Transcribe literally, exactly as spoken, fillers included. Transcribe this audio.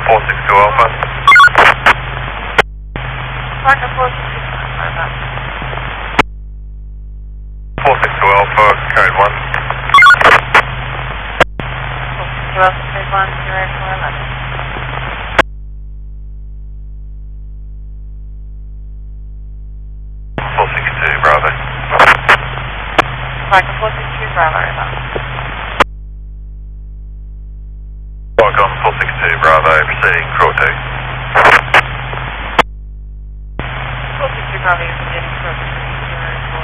four six two Alpha. Parker four six two, over. four six two Alpha, code one. four six two Alpha, code one, zero four eleven. four six two Bravo. Parker four six two, Bravo, over. Welcome, four six two Bravo, proceeding Crow two. four six two, Bravo, you're proceeding, Bravo.